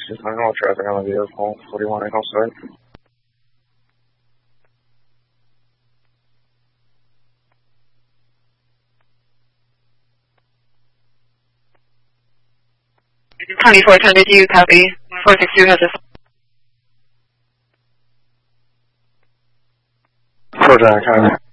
Houston, all traffic on the vehicle, 41 Echo Site. County 410, do you copy? 462 has a... 410,